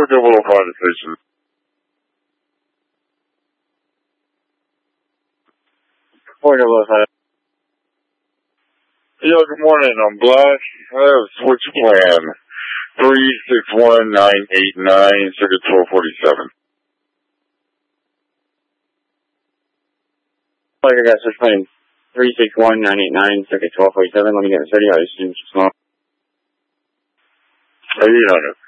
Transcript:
400 decision. Yeah, good morning. I'm Black. I have a switch plan. 361989, circuit 1247. I got switch plan 361989, circuit 1247. Let me get it ready. I assume it's small. 800.